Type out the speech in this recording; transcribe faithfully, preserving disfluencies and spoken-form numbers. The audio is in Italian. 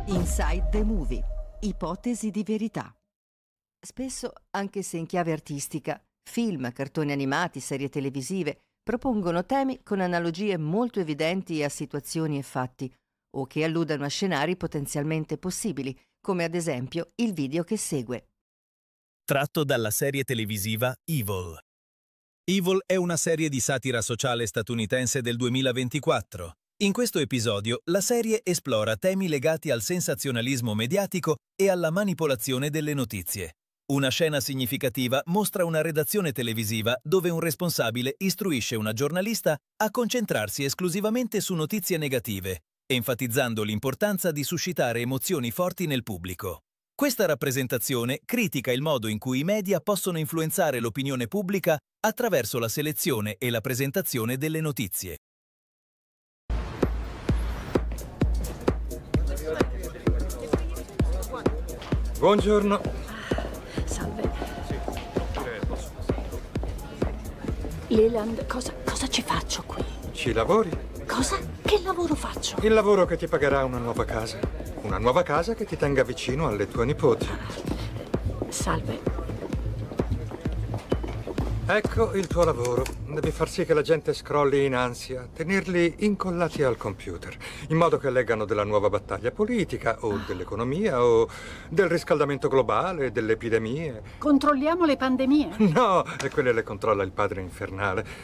Inside the Movie. Ipotesi di verità. Spesso, anche se in chiave artistica, film, cartoni animati, serie televisive propongono temi con analogie molto evidenti a situazioni e fatti, o che alludano a scenari potenzialmente possibili, come ad esempio il video che segue. Tratto dalla serie televisiva Evil. Evil è una serie di satira sociale statunitense del duemilaventiquattro. In questo episodio, la serie esplora temi legati al sensazionalismo mediatico e alla manipolazione delle notizie. Una scena significativa mostra una redazione televisiva dove un responsabile istruisce una giornalista a concentrarsi esclusivamente su notizie negative, enfatizzando l'importanza di suscitare emozioni forti nel pubblico. Questa rappresentazione critica il modo in cui i media possono influenzare l'opinione pubblica attraverso la selezione e la presentazione delle notizie. Buongiorno. Salve. Leland, cosa, cosa ci faccio qui? Ci lavori? Cosa? Che lavoro faccio? Il lavoro che ti pagherà una nuova casa. Una nuova casa che ti tenga vicino alle tue nipoti. Salve. Ecco il tuo lavoro. Devi far sì che la gente scrolli in ansia, tenerli incollati al computer, in modo che leggano della nuova battaglia politica, o dell'economia, o del riscaldamento globale, delle epidemie. Controlliamo le pandemie? No, e quelle le controlla il padre infernale.